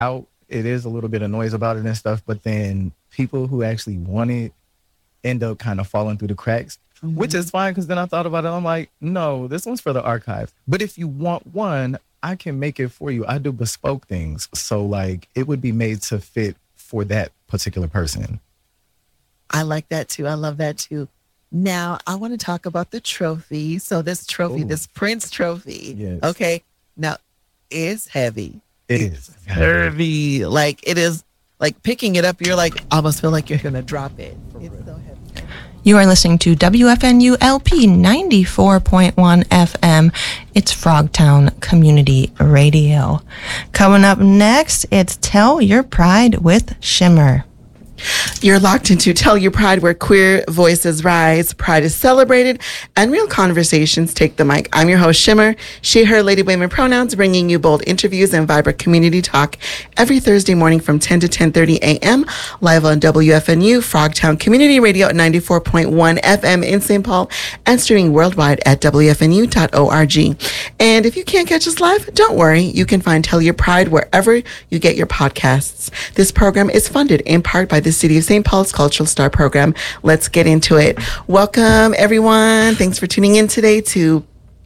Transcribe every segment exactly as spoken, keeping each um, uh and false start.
out, it is a little bit of noise about it and stuff, but then people who actually want it end up kind of falling through the cracks, mm-hmm. which is fine because then I thought about it. I'm like, no, this one's for the archives. But if you want one, I can make it for you. I do bespoke things. So like it would be made to fit for that particular person. I like that too. I love that too. Now I want to talk about the trophy. So this trophy, Ooh. this Prince trophy. Yes. Okay. Now it's heavy. It it's is heavy. Like it is like picking it up. You're like, almost feel like you're going to drop it. It's so heavy. You are listening to W F N U L P ninety-four point one F M. It's Frogtown Community Radio. Coming up next, it's Tell Your Pride with Shimmer. You're locked into Tell Your Pride, where queer voices rise, pride is celebrated, and real conversations take the mic. I'm your host, Shimmer, she, her, lady, women pronouns, bringing you bold interviews and vibrant community talk every Thursday morning from ten to ten thirty a.m. live on W F N U, Frogtown Community Radio at ninety-four point one F M in Saint Paul, and streaming worldwide at W F N U dot org. And if you can't catch us live, don't worry. You can find Tell Your Pride wherever you get your podcasts. This program is funded in part by the City of Saint Paul's Cultural Star Program. Let's get into it. Welcome, everyone. Thanks for tuning in today to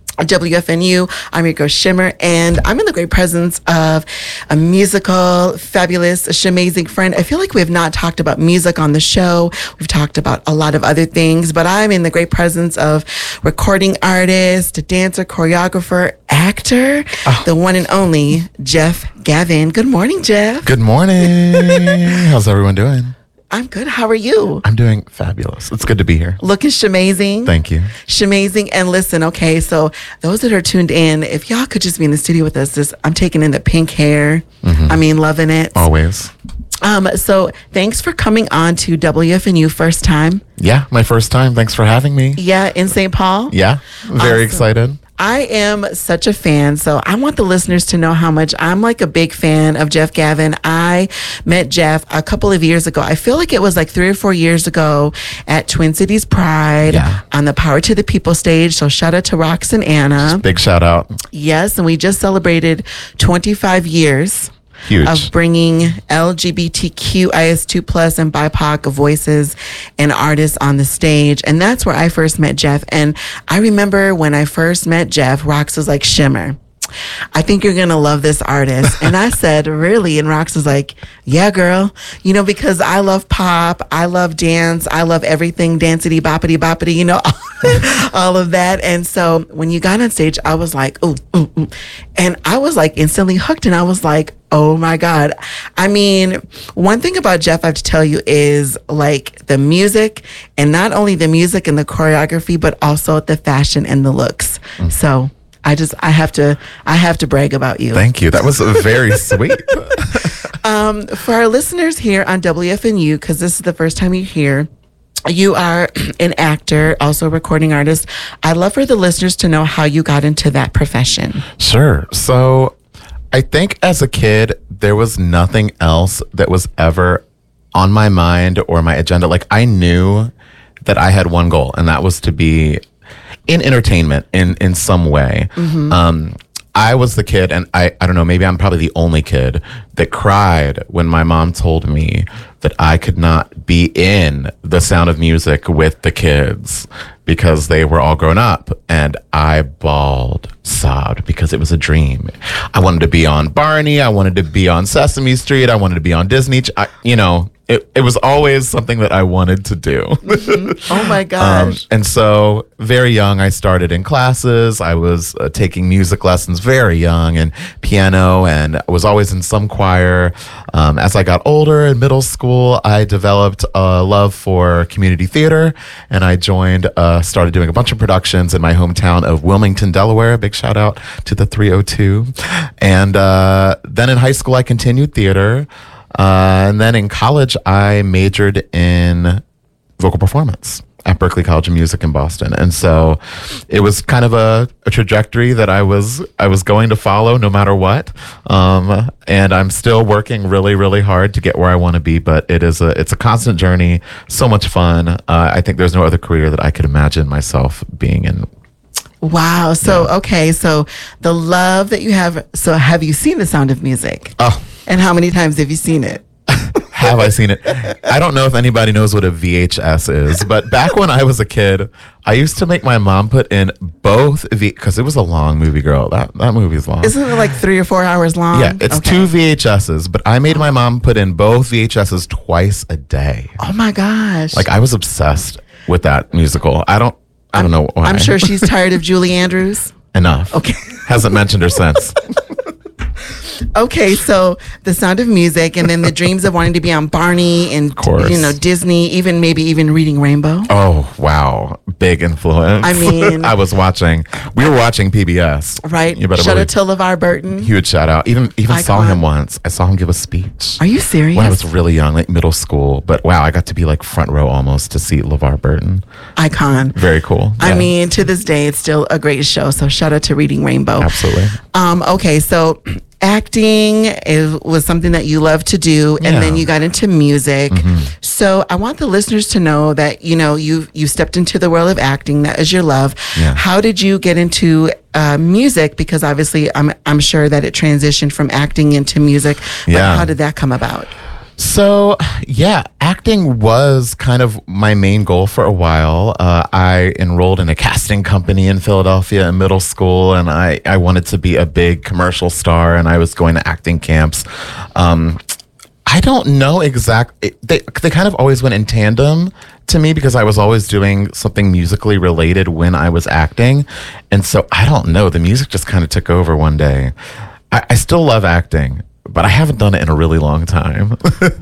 W F N U. I'm your girl Shimmer, and I'm in the great presence of a musical, fabulous, amazing friend. I feel like we have not talked about music on the show. We've talked about a lot of other things, but I'm in the great presence of recording artist, dancer, choreographer, actor, oh. the one and only Jeff Gavin. Good morning, Jeff. Good morning. How's everyone doing? I'm good. How are you? I'm doing fabulous. It's good to be here. Looking shamazing. Thank you. Shamazing. And listen, okay, so those that are tuned in, if y'all could just be in the studio with us, this, I'm taking in the pink hair. Mm-hmm. I mean, loving it. Always. Um, so thanks for coming on to W F N U first time. Yeah, my first time. Thanks for having me. Yeah, in Saint Paul. Yeah, very awesome. Excited. I am such a fan, so I want the listeners to know how much I'm like a big fan of Jeff Gavin. I met Jeff a couple of years ago. I feel like it was like three or four years ago at Twin Cities Pride yeah. on the Power to the People stage. So shout out to Rox and Anna. Just big shout out. Yes, and we just celebrated twenty-five years. Huge. Of bringing L G B T Q I S two plus and B I P O C voices and artists on the stage. And that's where I first met Jeff. And I remember when I first met Jeff, Rox was like, Shimmer, I think you're going to love this artist. And I said, really? And Rox was like, yeah, girl. You know, because I love pop. I love dance. I love everything dancity, boppity, boppity, you know, all of that. And so when you got on stage, I was like, ooh, ooh, ooh. And I was like instantly hooked. And I was like, oh my God. I mean, one thing about Jeff I have to tell you is like the music, and not only the music and the choreography, but also the fashion and the looks. Mm. So I just, I have to, I have to brag about you. Thank you. That was very sweet. um, for our listeners here on W F N U, because this is the first time you're here, you are an actor, also a recording artist. I'd love for the listeners to know how you got into that profession. Sure. So I think as a kid, there was nothing else that was ever on my mind or my agenda. Like I knew that I had one goal, and that was to be in entertainment in, in some way. Mm-hmm. Um, I was the kid, and I, I don't know, maybe I'm probably the only kid that cried when my mom told me that I could not be in The Sound of Music with the kids because they were all grown up. And I bawled, sobbed, because it was a dream. I wanted to be on Barney. I wanted to be on Sesame Street. I wanted to be on Disney. I, you know, it, it was always something that I wanted to do. Mm-hmm. Oh my gosh. Um, and so very young, I started in classes. I was uh, taking music lessons very young, and piano, and I was always in some choir. Um, as I got older in middle school, I developed a love for community theater, and I joined, uh, started doing a bunch of productions in my hometown of Wilmington, Delaware. Big shout out to the three oh two. And uh, then in high school, I continued theater. Uh, and then in college, I majored in vocal performance at Berklee College of Music in Boston. And so it was kind of a, a trajectory that I was I was going to follow no matter what. Um, and I'm still working really, really hard to get where I want to be. But it is a it's a constant journey, so much fun. Uh, I think there's no other career that I could imagine myself being in. Wow. So, yeah. okay. So the love that you have. So have you seen The Sound of Music? Oh, And how many times have you seen it? Have I seen it? I don't know if anybody knows what a V H S is, but back when I was a kid, I used to make my mom put in both V because it was a long movie, girl. That that movie's long. Isn't it like three or four hours long? Yeah, it's Okay. two V H S's, but I made my mom put in both V H S's twice a day. Oh my gosh. Like I was obsessed with that musical. I don't I don't know why. I'm sure she's tired of Julie Andrews. Enough. Okay. Hasn't mentioned her since. Okay, so The Sound of Music, and then the dreams of wanting to be on Barney and course. you know Disney, even maybe even Reading Rainbow. Oh, wow. Big influence. I mean- I was watching, we were watching P B S. Right? You better Shout believe. out to LeVar Burton. Huge shout out. Even even saw Icon. him once. I saw him give a speech. Are you serious? When I was really young, like middle school. But wow, I got to be like front row almost to see LeVar Burton. Icon. Very cool. I Yeah. mean, to this day, it's still a great show. So shout out to Reading Rainbow. Absolutely. Um, okay, so acting is, was something that you loved to do, and Yeah. then you got into music. So I want the listeners to know that you know you you stepped into the world of acting. That is your love. Yeah. How did you get into uh, music? Because obviously, I'm I'm sure that it transitioned from acting into music. But Yeah. how did that come about? So, yeah, acting was kind of my main goal for a while. Uh, I enrolled in a casting company in Philadelphia in middle school, and I, I wanted to be a big commercial star, and I was going to acting camps. Um, I don't know exactly. They, they kind of always went in tandem to me because I was always doing something musically related when I was acting. And so I don't know. The music just kind of took over one day. I, I still love acting, but I haven't done it in a really long time.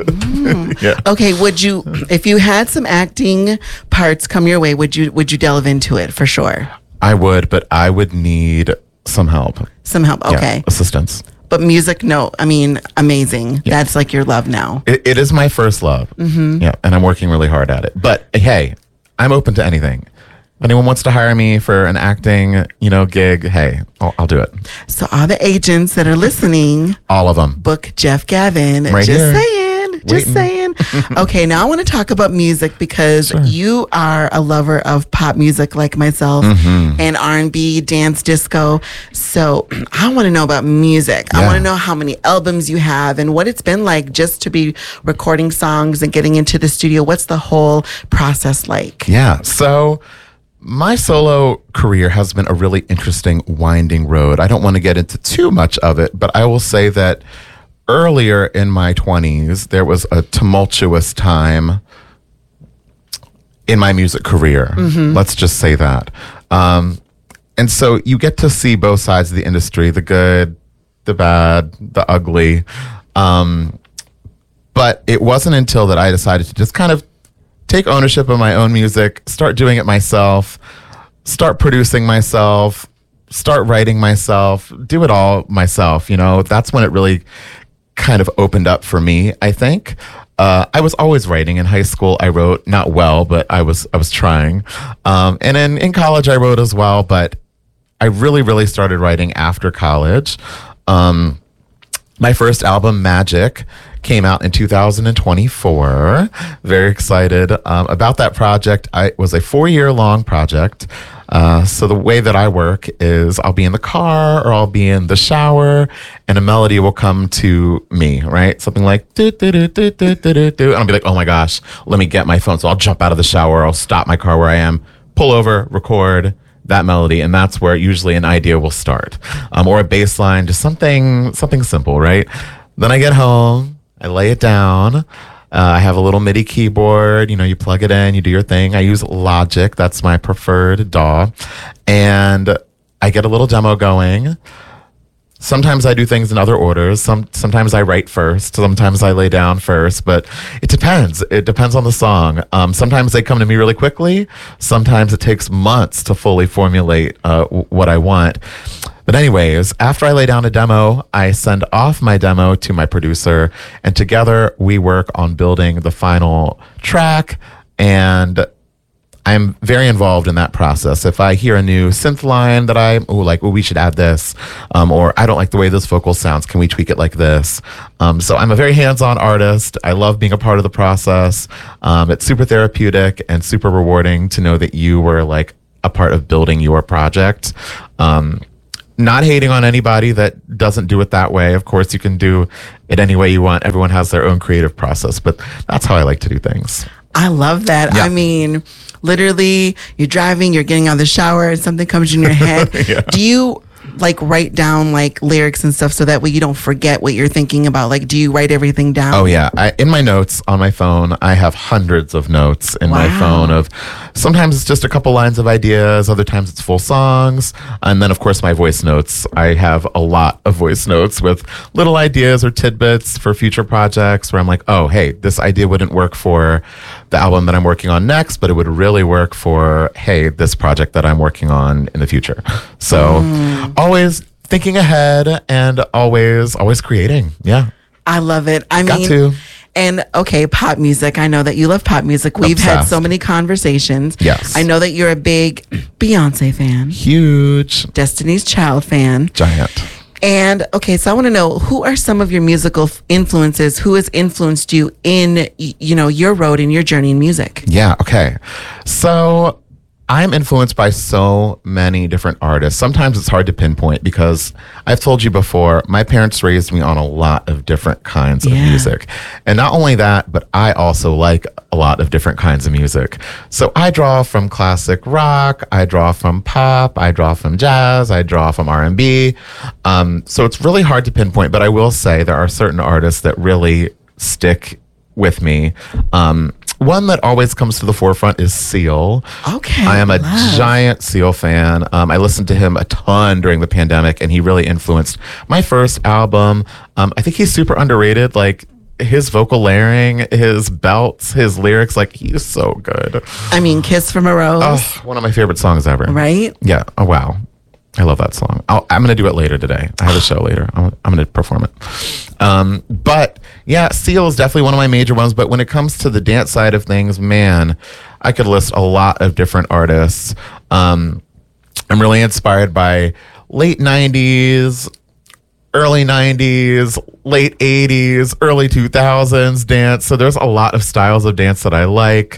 Yeah. Okay, would you, if you had some acting parts come your way, would you would you delve into it for sure? I would, but I would need some help. Some help. Yeah, Okay, assistance. but music, no. I mean, amazing. That's like your love now. It, it is my first love. Mm-hmm. Yeah, and I'm working really hard at it. But hey, I'm open to anything. If anyone wants to hire me for an acting, you know, gig, hey, I'll, I'll do it. So all the agents that are listening, All of them. book Jeff Gavin. Right just here. saying. Just Waiting. saying. Okay, now I want to talk about music because you are a lover of pop music like myself Mm-hmm. and R and B, dance, disco. So I want to know about music. I Yeah. want to know how many albums you have and what it's been like just to be recording songs and getting into the studio. What's the whole process like? Yeah. So my solo career has been a really interesting, winding road. I don't want to get into too much of it, but I will say that earlier in my twenties, there was a tumultuous time in my music career. Let's just say that. Um, and so you get to see both sides of the industry, the good, the bad, the ugly. Um, but it wasn't until that I decided to just kind of take ownership of my own music, start doing it myself, start producing myself, start writing myself, do it all myself. You know, that's when it really kind of opened up for me, I think. Uh, I was always writing. In high school, I wrote not well, but I was I was trying. Um, and in, in college, I wrote as well, but I really, really started writing after college. Um, my first album, Magic, came out in two thousand twenty-four. Very excited um, about that project. I, it was a four-year-long project. Uh, so the way that I work is I'll be in the car or I'll be in the shower and a melody will come to me, right? Something like, do, do, do, do, do, do, do, do. And I'll be like, oh my gosh, let me get my phone. So I'll jump out of the shower. I'll stop my car where I am, pull over, record that melody, and that's where usually an idea will start, um, or a bass line, just something something simple, right? Then I get home, I lay it down. Uh, I have a little MIDI keyboard. You know, you plug it in, you do your thing. I use Logic. That's my preferred D A W. And I get a little demo going. Sometimes I do things in other orders. Some sometimes I write first. Sometimes I lay down first. But it depends. It depends on the song. Um, sometimes they come to me really quickly. Sometimes it takes months to fully formulate uh, w- what I want. But anyways, after I lay down a demo, I send off my demo to my producer, and together we work on building the final track. And I'm very involved in that process. If I hear a new synth line that I, oh, like, oh, we should add this, um, or I don't like the way this vocal sounds, can we tweak it like this? Um, so I'm a very hands-on artist. I love being a part of the process. Um, it's super therapeutic and super rewarding to know that you were like a part of building your project. Um, not hating on anybody that doesn't do it that way. Of course, you can do it any way you want. Everyone has their own creative process, but that's how I like to do things. I love that. Yeah. I mean, literally, you're driving, you're getting out of the shower, and something comes in your head. Yeah. Do you like write down like lyrics and stuff so that way you don't forget what you're thinking about? Like, do you write everything down? Oh yeah, I, in my notes on my phone, I have hundreds of notes in my Wow. phone of, sometimes it's just a couple lines of ideas, other times it's full songs, and then of course my voice notes. I have a lot of voice notes with little ideas or tidbits for future projects where I'm like, oh hey, this idea wouldn't work for the album that I'm working on next, but it would really work for, hey, this project that I'm working on in the future. So Mm. always thinking ahead and always always creating. Yeah. I love it. I Got mean, to. and okay, pop music. I know that you love pop music. We've had Obsessed. so many conversations. Yes. I know that you're a big Beyonce fan, Huge. Destiny's Child fan. Giant. And okay, so I want to know, who are some of your musical f- influences? Who has influenced you in, y- you know, your road and your journey in music? Yeah. Okay. So I'm influenced by so many different artists. Sometimes it's hard to pinpoint because I've told you before, my parents raised me on a lot of different kinds of Yeah. music. And not only that, but I also like a lot of different kinds of music. So I draw from classic rock, I draw from pop, I draw from jazz, I draw from R and B. Um, so it's really hard to pinpoint, but I will say there are certain artists that really stick with me. Um, one that always comes to the forefront is Seal. Okay. I am a love. giant Seal fan. Um, I listened to him a ton during the pandemic, and he really influenced my first album. Um, I think he's super underrated. Like his vocal layering, his belts, his lyrics, like he is so good. I mean, Kiss from a Rose, Oh, one of my favorite songs ever. right? Yeah. Oh, wow. I love that song. I'll, I'm going to do it later today. I have a show later. I'm, I'm going to perform it. Um, but yeah, Seal is definitely one of my major ones. But when it comes to the dance side of things, man, I could list a lot of different artists. Um, I'm really inspired by late nineties, early nineties, late eighties, early two thousands dance. So there's a lot of styles of dance that I like,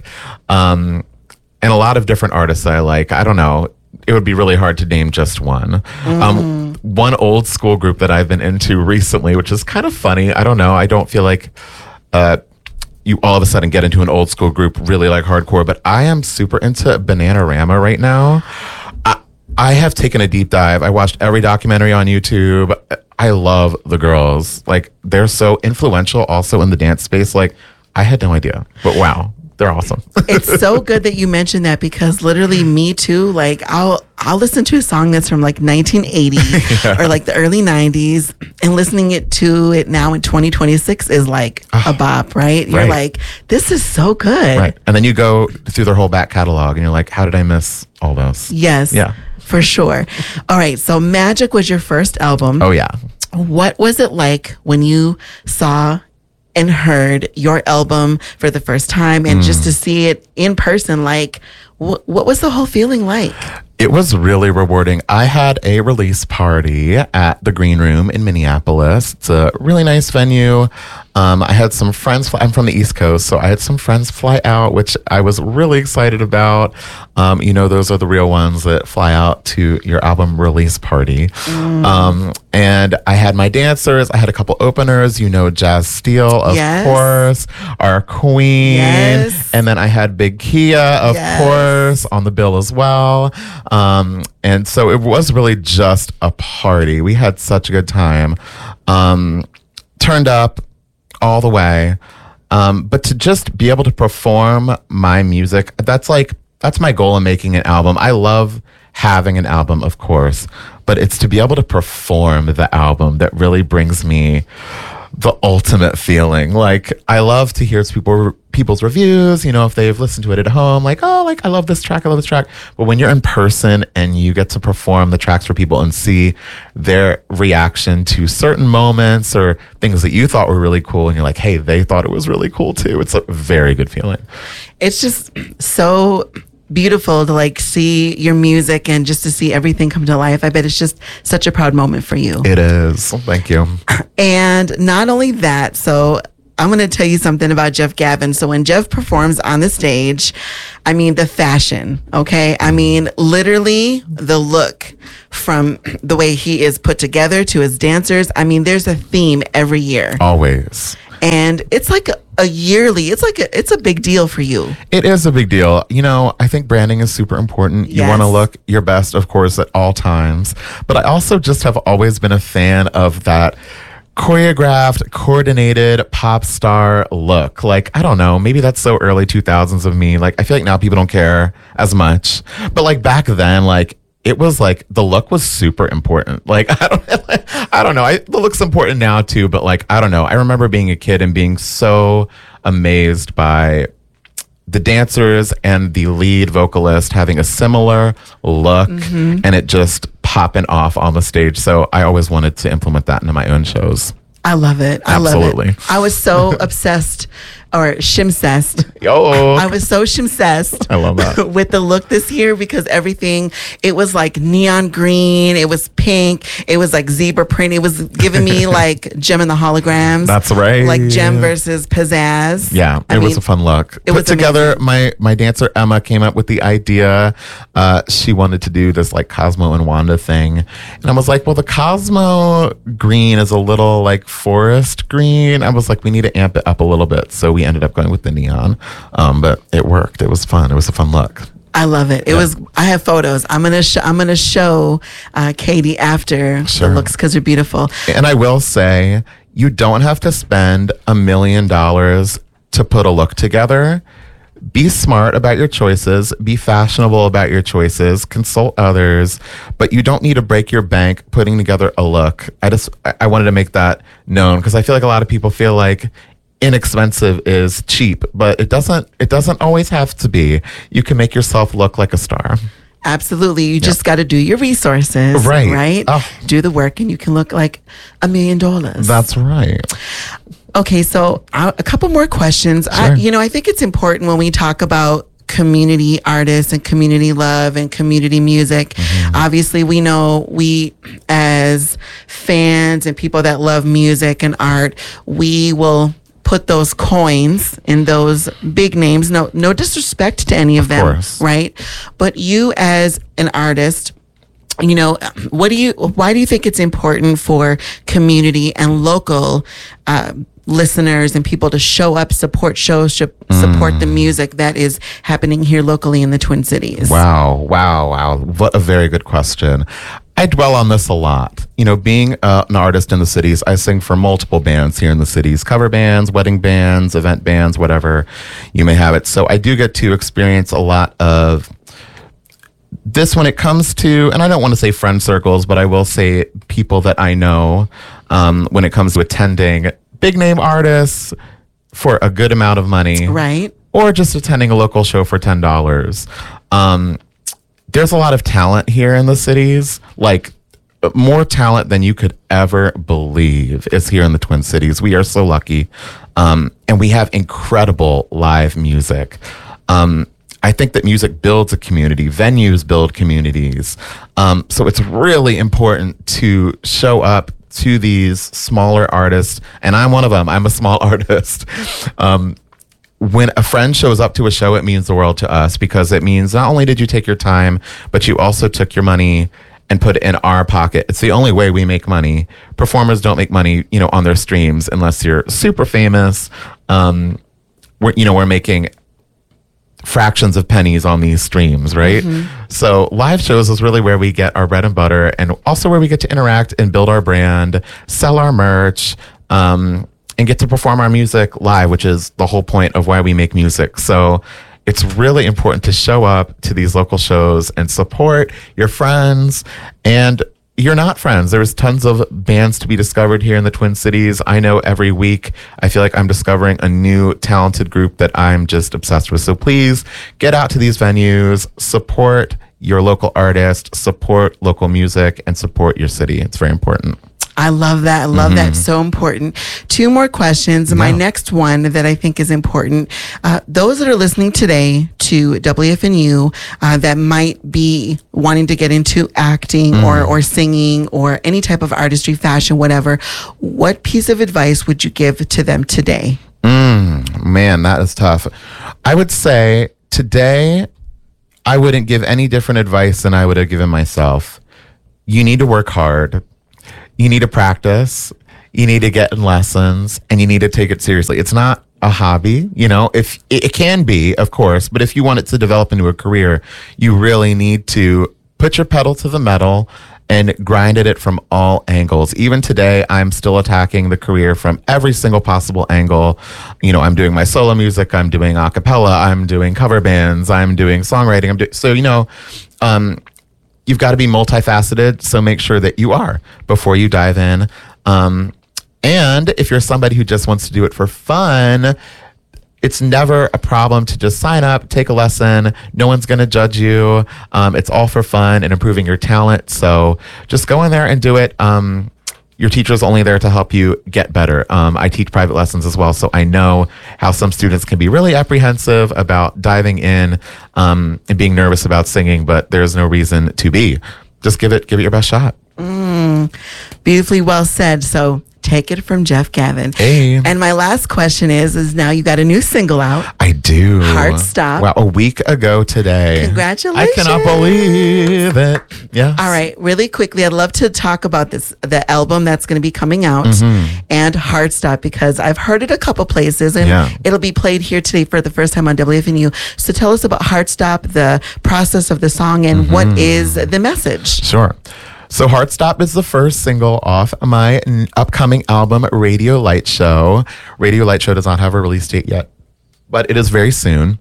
um, and a lot of different artists that I like. I don't know. It would be really hard to name just one. Mm. Um, one old school group that I've been into recently, which is kind of funny. I don't know. I don't feel like uh, you all of a sudden get into an old school group really like hardcore, but I am super into Bananarama right now. I, I have taken a deep dive. I watched every documentary on YouTube. I love the girls. Like, they're so influential also in the dance space. Like, I had no idea, but wow. They're awesome. It's so good that you mentioned that, because literally me too, like I'll I'll listen to a song that's from like nineteen eighty Yeah. or like the early nineties, and listening it to it now in twenty twenty-six is like a bop, right? You're Right. like, this is so good. Right. And then you go through their whole back catalog and you're like, how did I miss all those? Yes. Yeah. For sure. All right. So Magic was your first album. Oh, yeah. What was it like when you saw and heard your album for the first time, and just to see it in person? Like, wh- what was the whole feeling like? It was really rewarding. I had a release party at the Green Room in Minneapolis. It's a really nice venue. Um, I had some friends. Fly, I'm from the East Coast, so I had some friends fly out, which I was really excited about. Um, you know, those are the real ones that fly out to your album release party. Um, and I had my dancers. I had a couple openers. You know, Jazz Steele, of Yes. course, our queen. Yes. And then I had Big Kia, of Yes. course, on the bill as well. Um, and so it was really just a party. We had such a good time. Um, turned up all the way. Um, but to just be able to perform my music, that's like, that's my goal in making an album. I love having an album, of course, but it's to be able to perform the album that really brings me the ultimate feeling. Like, I love to hear people people's reviews, you know, if they've listened to it at home, like, oh, like, I love this track, I love this track. But when you're in person and you get to perform the tracks for people and see their reaction to certain moments or things that you thought were really cool, and you're like, hey, they thought it was really cool too, it's a very good feeling. It's just so beautiful to like see your music and just to see everything come to life. I bet it's just such a proud moment for you. It is. Thank you. And not only that, so I'm going to tell you something about Jeff Gavin. So when Jeff performs on the stage, I mean, the fashion, okay? I mean, literally the look from the way he is put together to his dancers. I mean, there's a theme every year. Always. And it's like a, a yearly, it's like a, it's a big deal for you. It is a big deal. You know, I think branding is super important. You Yes. want to look your best, of course, at all times. But I also just have always been a fan of that choreographed, coordinated pop star look. Like, I don't know, maybe that's so early two thousands of me. Like, I feel like now people don't care as much. But like back then, like, it was like the look was super important. Like, I don't, like, I don't know. I, the look's important now too, but like, I don't know. I remember being a kid and being so amazed by the dancers and the lead vocalist having a similar look Mm-hmm. and it just popping off on the stage. So I always wanted to implement that into my own shows. I love it. I Absolutely. love it. I was so obsessed or shimsessed. Yo, I was so shimsessed. I love that. With the look this year because everything, it was like neon green, it was pink, it was like zebra print, it was giving me like Gem and the Holograms. That's right. Like Gem versus Pizzazz. Yeah, it I was mean, a fun look. it Put was together, amazing. my my dancer Emma came up with the idea. Uh, she wanted to do this like Cosmo and Wanda thing, and I was like, well, the Cosmo green is a little like forest green. I was like, we need to amp it up a little bit, so we ended up going with the neon. Um, but it worked. It was fun. It was a fun look. I love it. It Yeah. was. I have photos. I'm gonna. Sh- I'm gonna show uh, Katie after Sure. the looks because they're beautiful. And I will say, you don't have to spend a million dollars to put a look together. Be smart about your choices. Be fashionable about your choices. Consult others, but you don't need to break your bank putting together a look. I just I I wanted to make that known because I feel like a lot of people feel like inexpensive is cheap, but it doesn't. It doesn't always have to be. You can make yourself look like a star. Absolutely. You just got to do your resources. Right. Right. Oh. Do the work, and you can look like a million dollars. That's right. Okay, so uh, a couple more questions. I, Sure. you know, I think it's important when we talk about community artists and community love and community music. Mm-hmm. Obviously, we know we as fans and people that love music and art, we will put those coins in those big names. No, no disrespect to any of, Of them, course. right? But you as an artist, you know, what do you, why do you think it's important for community and local uh, listeners and people to show up, support shows, sh- support Mm. the music that is happening here locally in the Twin Cities? Wow, wow, wow. What a very good question. I dwell on this a lot. You know, being uh, an artist in the cities, I sing for multiple bands here in the cities, cover bands, wedding bands, event bands, whatever you may have it. So I do get to experience a lot of this when it comes to, and I don't want to say friend circles, but I will say people that I know um, when it comes to attending big name artists for a good amount of money. Right. Or just attending a local show for ten dollars. Um, there's a lot of talent here in the cities, like more talent than you could ever believe is here in the Twin Cities. We are so lucky. Um, and we have incredible live music. Um, I think that music builds a community. Venues build communities. Um, so it's really important to show up to these smaller artists. And I'm one of them. I'm a small artist. Um, when a friend shows up to a show, it means the world to us because it means not only did you take your time, but you also took your money and put it in our pocket. It's the only way we make money. Performers don't make money, you know, on their streams unless you're super famous. Um, we're, you know, we're making fractions of pennies on these streams, right? So live shows is really where we get our bread and butter and also where we get to interact and build our brand, sell our merch, um, and get to perform our music live, which is the whole point of why we make music. So it's really important to show up to these local shows and support your friends and you're not friends. There's tons of bands to be discovered here in the Twin Cities. I know every week I feel like I'm discovering a new talented group that I'm just obsessed with. So please get out to these venues, support your local artist, support local music, and support your city. It's very important. I love that. I love mm-hmm. that. So important. Two more questions. My yeah. next one that I think is important. Uh, those that are listening today to W F N U uh, that might be wanting to get into acting mm. or, or singing or any type of artistry, fashion, whatever, what piece of advice would you give to them today? Mm, man, that is tough. I would say today, I wouldn't give any different advice than I would have given myself. You need to work hard. You need to practice. You need to get in lessons, and you need to take it seriously. It's not a hobby, you know. If it, it can be, of course, but if you want it to develop into a career, you really need to put your pedal to the metal and grind at it from all angles. Even today, I'm still attacking the career from every single possible angle. You know, I'm doing my solo music, I'm doing a cappella, I'm doing cover bands, I'm doing songwriting. I'm do- so, you know, um, you've got to be multifaceted. So make sure that you are before you dive in. Um, and if you're somebody who just wants to do it for fun, it's never a problem to just sign up, take a lesson. No one's going to judge you. Um, it's all for fun and improving your talent. So just go in there and do it. Um, your teacher's only there to help you get better. Um, I teach private lessons as well, so I know how some students can be really apprehensive about diving in um, and being nervous about singing, but there's no reason to be. Just give it, give it your best shot. Mm, beautifully well said. So take it from Jeff Gavin. Hey. And my last question is, is now you got a new single out. I do. Heart Stop. Wow, a week ago today. Congratulations. I cannot believe it. Yeah. All right, really quickly, I'd love to talk about this, the album that's going to be coming out mm-hmm. and Heart Stop, because I've heard it a couple places and yeah. it'll be played here today for the first time on W F N U. So tell us about Heart Stop, the process of the song, and mm-hmm. what is the message? Sure. So Heart Stop is the first single off my n- upcoming album, Radio Light Show. Radio Light Show does not have a release date yet, but it is very soon.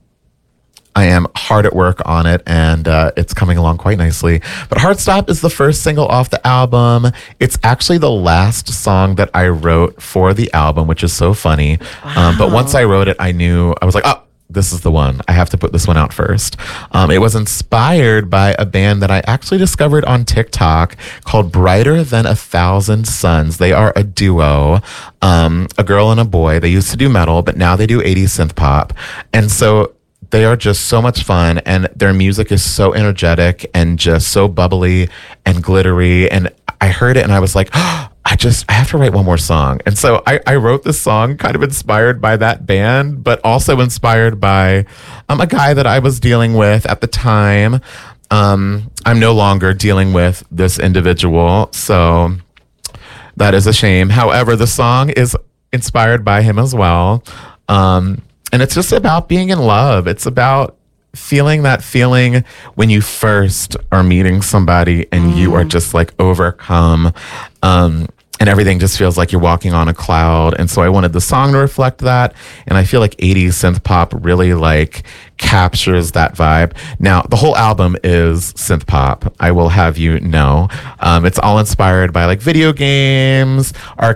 I am hard at work on it, and uh, it's coming along quite nicely. But Heart Stop is the first single off the album. It's actually the last song that I wrote for the album, which is so funny. Wow. Um, but once I wrote it, I knew, I was like, oh, this is the one. I have to put this one out first. Um, it was inspired by a band that I actually discovered on TikTok called Brighter Than a Thousand Suns. They are a duo, um, a girl and a boy. They used to do metal, but now they do eighties synth pop. And so they are just so much fun, and their music is so energetic and just so bubbly and glittery. And I heard it and I was like, oh, I just, I have to write one more song. And so I, I wrote this song kind of inspired by that band, but also inspired by um, a guy that I was dealing with at the time. Um, I'm no longer dealing with this individual, so that is a shame. However, the song is inspired by him as well. Um, and it's just about being in love. It's about feeling that feeling when you first are meeting somebody and mm. you are just like overcome. Um, and everything just feels like you're walking on a cloud. And so I wanted the song to reflect that. And I feel like eighties synth pop really like captures that vibe. Now, the whole album is synth pop, I will have you know. Um, it's all inspired by like video games,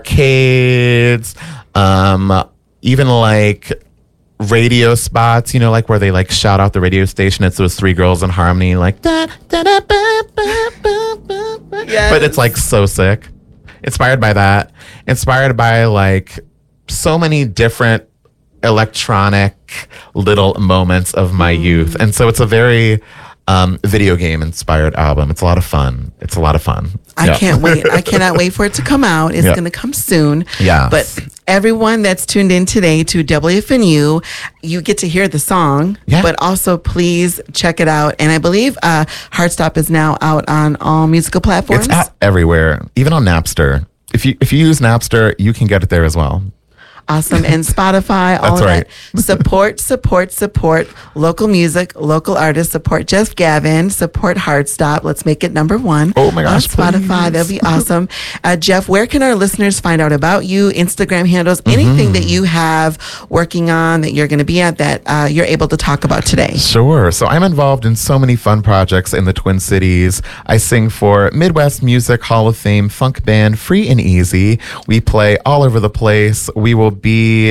arcades, um, even like radio spots, you know, like where they like shout out the radio station. It's those three girls in harmony, like da, da, da, ba, ba, ba, ba, ba. Yes. But it's like so sick. Inspired by that. Inspired by like so many different electronic little moments of my mm. youth. And so it's a very um, video game inspired album. It's a lot of fun. It's a lot of fun. I yeah. can't wait. I cannot wait for it to come out. It's yeah. going to come soon. Yeah. But everyone that's tuned in today to W F N U, you get to hear the song, yeah. but also please check it out. And I believe uh, Heart Stop is now out on all musical platforms. It's out everywhere, even on Napster. If you if you use Napster, you can get it there as well. Awesome. And Spotify, all That's of right. that. Support, support, support local music, local artists. Support Jeff Gavin. Support Heart Stop. Let's make it number one. Oh my gosh, on Spotify. please. That'd be awesome. Uh, Jeff, where can our listeners find out about you? Instagram handles, anything mm-hmm. that you have working on that you're going to be at that uh, you're able to talk about today? Sure. So I'm involved in so many fun projects in the Twin Cities. I sing for Midwest Music Hall of Fame funk band Free and Easy. We play all over the place. We will be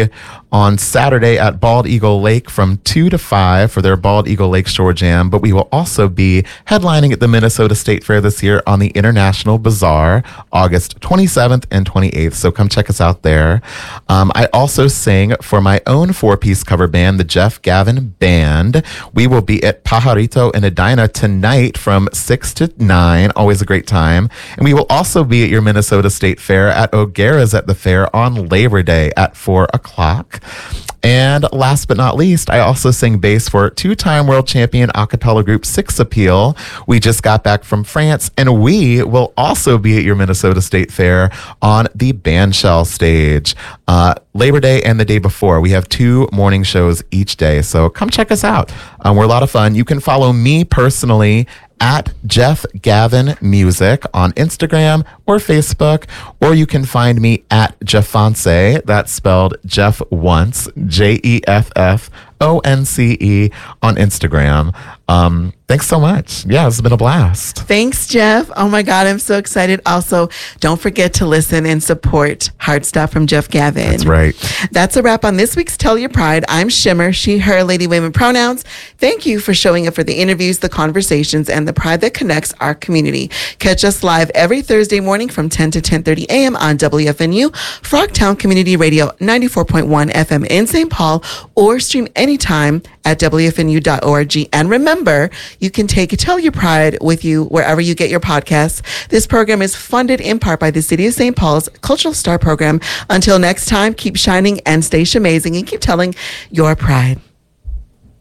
on Saturday at Bald Eagle Lake from two to five for their Bald Eagle Lake Shore Jam. But we will also be headlining at the Minnesota State Fair this year on the International Bazaar, August twenty-seventh and twenty-eighth. So come check us out there. Um, I also sing for my own four-piece cover band, the Jeff Gavin Band. We will be at Pajarito in Edina tonight from six to nine. Always a great time. And we will also be at your Minnesota State Fair at O'Gara's at the fair on Labor Day at four o'clock. And last but not least, I also sing bass for two-time world champion a cappella group Six Appeal. We just got back from France, and we will also be at your Minnesota State Fair on the bandshell stage uh, Labor Day and the day before. We have two morning shows each day, so come check us out. Um, we're a lot of fun. You can follow me personally at Jeff Gavin Music on Instagram or Facebook, or you can find me at Jeffonce. That's spelled Jeff Once, J E F F O N C E on Instagram. Um, thanks so much. Yeah, it's been a blast. Thanks, Jeff. Oh my God, I'm so excited. Also, don't forget to listen and support Hard Stuff from Jeff Gavin. That's right. That's a wrap on this week's Tell Your Pride. I'm Shimmer, she, her, lady, women pronouns. Thank you for showing up for the interviews, the conversations, and the pride that connects our community. Catch us live every Thursday morning from ten to ten thirty a.m. on W F N U, Frogtown Community Radio ninety-four point one F M in Saint Paul, or stream anytime at W F N U dot org. And remember, you can take Tell Your Pride with you wherever you get your podcasts. This program is funded in part by the City of Saint Paul's Cultural Star Program. Until next time, keep shining and stay shamazing and keep telling your pride.